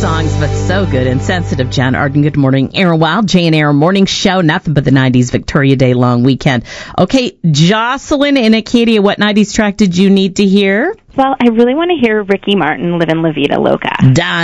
songs, but so good and sensitive. John Arden, good morning. Aaron Wild, Jay and Aaron Morning Show. Nothing but the 90s Victoria Day long weekend. Okay, Jocelyn in Acadia, what 90s track did you need to hear? Well, I really want to hear Ricky Martin, Livin' La Vida Loca. Done.